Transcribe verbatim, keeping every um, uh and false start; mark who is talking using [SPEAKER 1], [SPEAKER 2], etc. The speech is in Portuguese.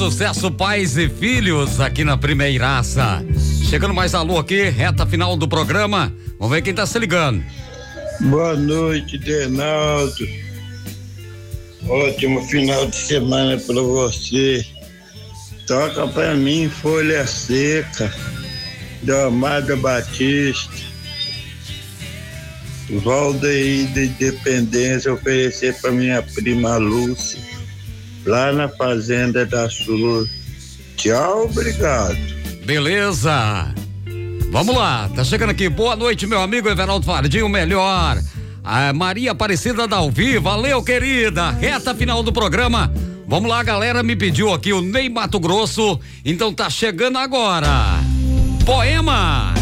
[SPEAKER 1] sucesso pais e filhos aqui na Primeiraça. Chegando mais alô aqui, reta final do programa. Vamos ver quem tá se ligando.
[SPEAKER 2] Boa noite, Denaldo. Ótimo final de semana pra você. Toca pra mim Folha Seca, do Amada Batista. Valdeir de Independência oferecer pra minha prima Lúcia, lá na Fazenda da Sul. Tchau, obrigado.
[SPEAKER 1] Beleza. Vamos lá, tá chegando aqui. Boa noite, meu amigo Everaldo Fardinho, o melhor. A Maria Aparecida Dalvi, valeu, querida. Reta final do programa. Vamos lá, galera, me pediu aqui o Ney Mato Grosso, então tá chegando agora. Poema.